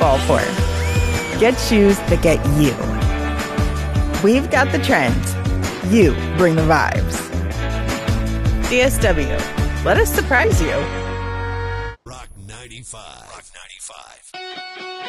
fall for. Get shoes that get you. We've got the trends. You bring the vibes. DSW. Let us surprise you. Rock 95.